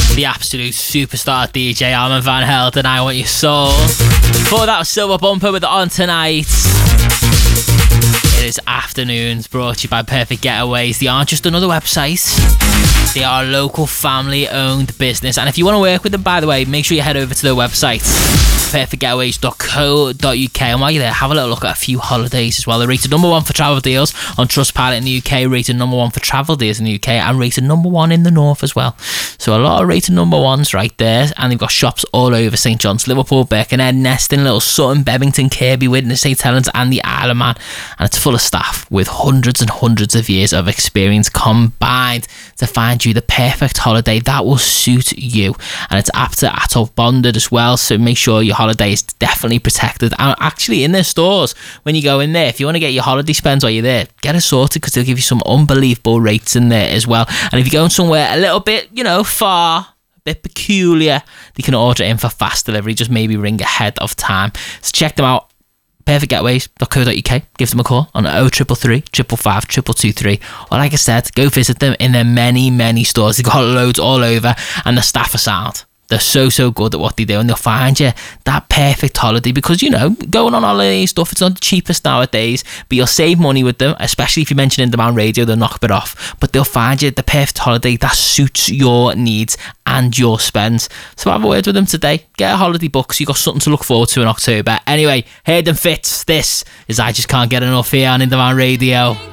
the absolute superstar DJ Armand Van Helden, I Want Your Soul. Before that was Silver Bumper with On Tonight. It is Afternoons, brought to you by Perfect Getaways. They aren't just another website. They are a local family-owned business. And if you want to work with them, by the way, make sure you head over to their website, perfectgetaways.co.uk. And while you're there, have a little look at a few holidays as well. They're rated number 1 for travel deals on Trustpilot in the UK, rated number 1 for travel deals in the UK, and rated number 1 in the North as well. So a lot of rated number 1s right there. And they've got shops all over St John's, Liverpool, Birkenhead, Neston, Little Sutton, Bebington, Kirby, Widnes, St Helens, and the Isle of Man. And it's full of staff with hundreds and hundreds of years of experience combined to find you the perfect holiday that will suit you. And it's APTA bonded as well, so make sure your holiday is definitely protected. And actually in their stores, when you go in there, if you want to get your holiday spends while you're there, get it sorted, because they'll give you some unbelievable rates in there as well. And if you're going somewhere a little bit, far, a bit peculiar, they can order in for fast delivery. Just maybe ring ahead of time. So check them out, perfectgetaways.co.uk. Give them a call on 0333 555 2223, or like I said, go visit them in their many stores. They've got loads all over, and the staff are sound. They're so good at what they do, and they'll find you that perfect holiday, because going on holiday stuff, it's not the cheapest nowadays, but you'll save money with them, especially if you mention In Demand Radio. They'll knock a bit off, but they'll find you the perfect holiday that suits your needs and your spends. So have a word with them today. Get a holiday book so you've got something to look forward to in October. Anyway, Heard and Fits, this is I Just Can't Get Enough here on In Demand Radio.